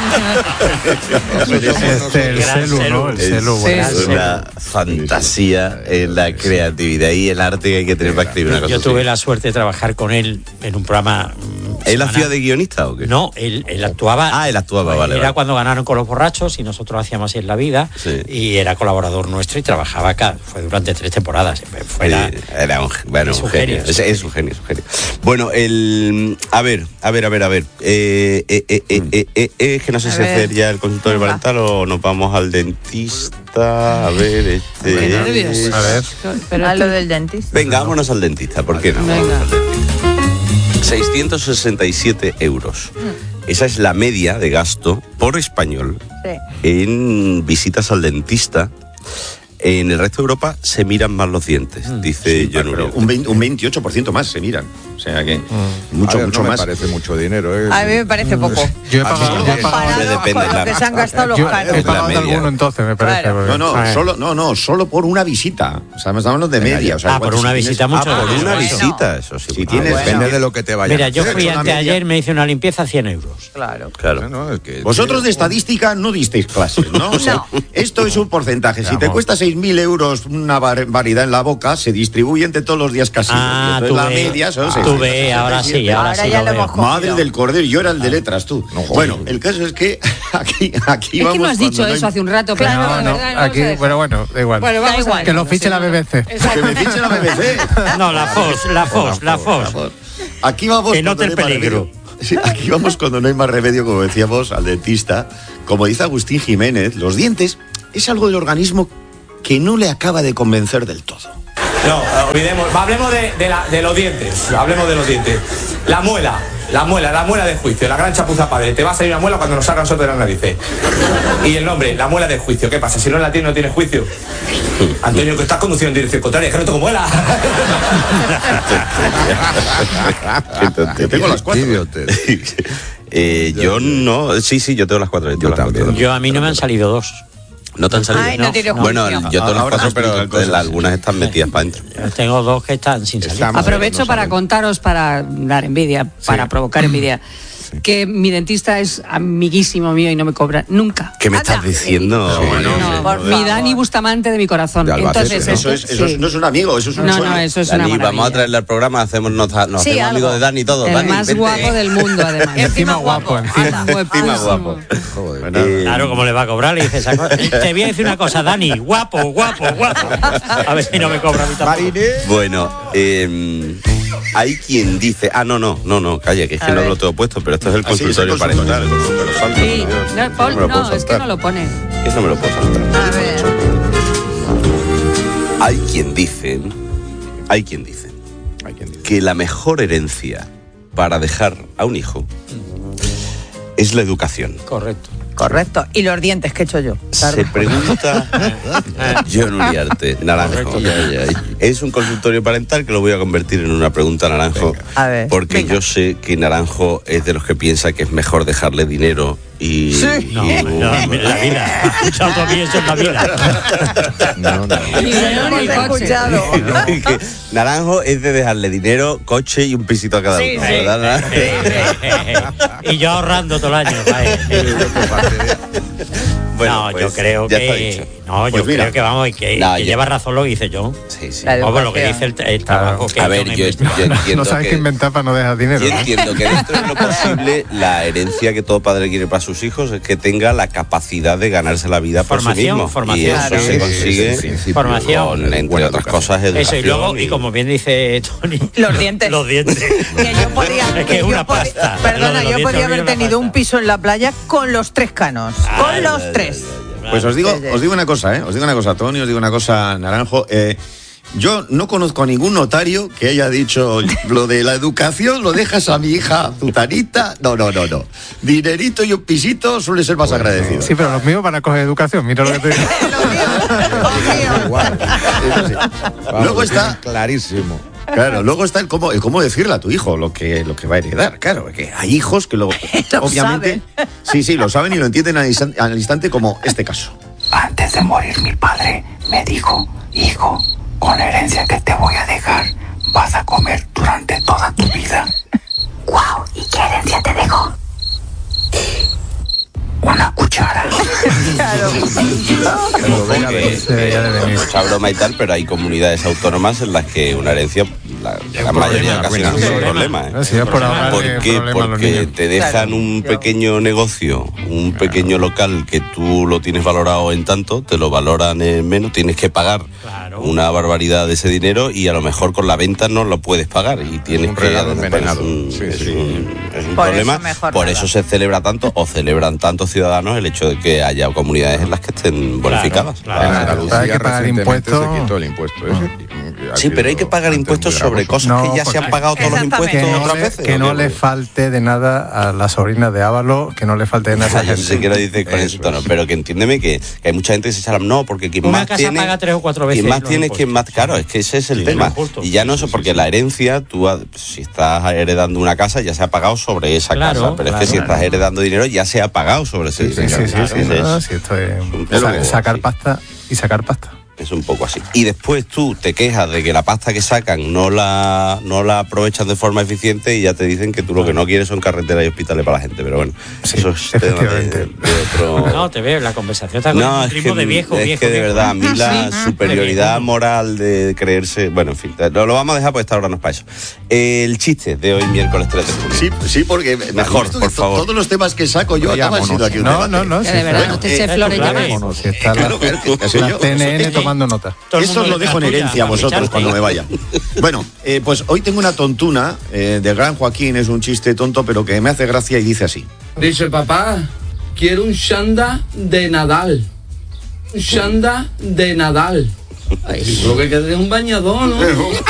El celu, ¿no? El celu, bueno. Es una fantasía en la creatividad y el arte que hay que tener para escribir una cosa. Yo tuve así. la suerte de trabajar con él en un programa. ¿Él hacía de guionista o qué? No, él actuaba. Ah, él actuaba, vale. Era cuando ganaron con Los Borrachos y nosotros hacíamos En la Vida, y era colaborador nuestro y trabajaba acá. Fue durante 3 temporadas. Era un genio. Es un genio. Bueno, a ver. Es que no sé si hacer ya el consultorio parental o nos vamos al dentista. A ver, A ver. Pero a lo del dentista. Venga, vámonos al dentista, ¿por qué no? Venga. 667 euros. Esa es la media de gasto por español en visitas al dentista. En el resto de Europa se miran más los dientes, dice John Uriarte. Un 28% más se miran. O sea que mucho no más. Me parece mucho dinero, ¿eh? A mí me parece poco. Yo he pagado depende con lo que se han gastado los caros. he pagado alguno entonces, me parece. Claro. Solo por una visita. O sea, estamos hablando de media. O sea, por una visita mucho. Por una bueno. visita, eso sí. Si tienes, Depende de lo que te vaya. Mira, yo fui una anteayer, me hice una limpieza 100 euros. Claro. Bueno, es que Vosotros de estadística no disteis clases, ¿no? O sea, esto es un porcentaje. Si te cuesta 6.000 euros una variedad en la boca, se distribuye entre todos los días casi. Entonces, la media son 667. Ahora sí, Ahora sí ya lo lo veo. hemos cogido. Madre del cordero, yo era el de letras, tú. Bueno, el caso es que aquí Es vamos. que no has dicho cuando eso hace un rato, pero Claro, no, No, verdad, aquí, pero bueno, da igual. Bueno, vamos a ver. Que lo fiche la BBC. Que me fiche la BBC. No, la FOS. Aquí vamos. Que note cuando el no hay más peligro. remedio. Sí, aquí vamos cuando no hay más remedio, como decíamos, al dentista. Como dice Agustín Jiménez, los dientes es algo del organismo que no le acaba de convencer del todo. No, olvidemos, hablemos de los dientes, hablemos de los dientes. La muela de juicio, la gran chapuza padre. Te va a salir una muela cuando nos salgan nosotros de las narices. Y el nombre, la muela de juicio, ¿qué pasa? Si no la tienes, no tienes juicio. Antonio, que estás conduciendo en dirección contraria, es que no tengo muela. Que tengo las 4. Yo no, sí, yo tengo las 4. Yo también. Yo a mí no me han salido 2. ¿No te han salido? Ay, no tiene Bueno, juicio. yo tengo las Ahora 4, pero cosas, algunas están metidas para adentro. Tengo 2 que están sin salir. Aprovecho para contaros, para dar envidia, para provocar envidia, que mi dentista es amiguísimo mío y no me cobra nunca. ¿Qué me estás diciendo? Mi Dani Bustamante de mi corazón. De Albacete, Entonces, Eso no es un amigo, eso es un sueño. No, eso es una Dani, maravilla. vamos a traerle al programa, nos hacemos algo. amigos de Dani y todo. El Dani, más vente. guapo del mundo, además. Encima guapo, encima. Encima guapo. Claro, como le va a cobrar, le dice esa cosa. Te voy a decir una cosa, Dani, guapo. A ver si no me cobra a mí tampoco. Bueno, hay quien dice, no, calla, que es que no lo tengo puesto, pero esto es el consultorio parental. Sí, no, Paul, no, es que no lo pone. Eso me lo puedo saltar. A ver. Hay quien dice que la mejor herencia para dejar a un hijo es la educación. Correcto. Y los dientes que he hecho yo. Se pregunta John Uriarte, Naranjo. Es un consultorio parental que lo voy a convertir en una pregunta, Naranjo. A ver, porque yo sé que Naranjo es de los que piensa que es mejor dejarle dinero y... No, la vida. Escuchado todavía eso es la vida. No el he coche. escuchado. que Naranjo es de dejarle dinero, coche y un pisito a cada uno, ¿verdad? Y yo ahorrando todo el año. Bueno, no, pues, yo creo ya está que... dicho. No, yo creo que vamos, que lleva razón lo que dice yo. Sí. Vamos, lo que dice el trabajo que a ver, yo entiendo No sabes qué inventar para no dejar dinero. Yo ¿no? entiendo que dentro de lo posible la herencia que todo padre quiere para sus hijos es que tenga la capacidad de ganarse la vida por sí mismo. Y eso claro. se consigue con, entre otras cosas, educación. Eso, y luego, y como bien dice Tony... Los dientes. Que yo podía, es que es una pasta. Perdona, yo podría haber tenido un piso en la playa con los 3 canos. Con los 3. Pues os digo una cosa, os digo una cosa, Tony, os digo una cosa, Naranjo. Yo no conozco a ningún notario que haya dicho lo de la educación, lo dejas a mi hija Zutanita. No. Dinerito y un pisito suele ser más agradecido. Sí, pero los míos van a coger educación, mira lo que te digo. Luego está clarísimo. Claro, luego está el cómo decirle a tu hijo lo que va a heredar. Claro, que hay hijos que obviamente saben. Sí, lo saben y lo entienden al instante, como este caso. Antes de morir mi padre me dijo: hijo, con la herencia que te voy a dejar vas a comer durante toda tu vida. Guau, ¿y qué herencia te dejó? Claro. Ojo que mucha broma y tal, pero hay comunidades autónomas en las que una herencia, la mayoría casi no es un problema. Sí, es por ahorrar ¿Por qué? problemas a los Porque niños. te dejan un pequeño negocio, un pequeño local que tú lo tienes valorado en tanto, te lo valoran en menos, tienes que pagar una barbaridad de ese dinero y a lo mejor con la venta no lo puedes pagar y tienes Un que... regalo Es envenenado. un Por problema, eso mejor por nada. eso se celebra tanto o celebran tantos ciudadanos el hecho de que haya comunidades en las que estén bonificadas. En Andalucía Hay que pagar recientemente impuestos. se quitó el impuesto ese. Ha Sí, pero hay que sido pagar antes impuestos muy sobre gravoso. cosas que ya se porque- han pagado todos los Exactamente. impuestos Que no, otras le, veces. que ¿o no qué? le falte de nada a la sobrina de Ávalo, que no le falte de nada a esa Yo sé gente. que lo dices con ese tono, pero que entiéndeme que hay mucha gente que se echa no, porque quien Una más casa tiene, paga 3 o 4 veces quien más los tiene, impuestos. quien más caro, es que ese es el Sí, tema. los impuestos. Y ya no sé, porque la herencia, tú si estás heredando una casa, ya se ha pagado sobre esa Claro, casa, pero es que claro. si estás heredando dinero, ya se ha pagado sobre ese Sí, dinero. sí, sí, sí, Entonces, no, sí, esto es poco sacar así. pasta y sacar pasta. Es un poco así. Y después tú te quejas de que la pasta que sacan no la aprovechan de forma eficiente y ya te dicen que tú lo que no quieres son carreteras y hospitales para la gente. Pero bueno, Sí, eso es tema efectivamente. de otro... No, te veo, la conversación está con No, un es ritmo que, de viejo, es viejo. que de viejo. verdad, a mí la Sí. superioridad De viejo. moral de creerse... Bueno, en fin, lo vamos a dejar porque esta hora no es para eso. El chiste de hoy, miércoles 3 de junio. Sí, sí, porque Mejor, visto por que favor. Todos los temas que saco yo acaban Vayámonos. siendo aquí un No, debate. no, no. Ya, Si de verdad, está, no te eches es flores tu ya. clave. vámonos, si está Claro, la yo. CNN tomando nota. Todo el Eso mundo os lo dejo en detrás herencia a tuya, vosotros para cuando me echarte. vaya. Bueno, pues hoy tengo una tontuna del gran Joaquín, es un chiste tonto, pero que me hace gracia y dice así. Dice, papá, quiero un Shanda de Nadal. Un Shanda de Nadal. Ay, lo que queda es un bañador, ¿no?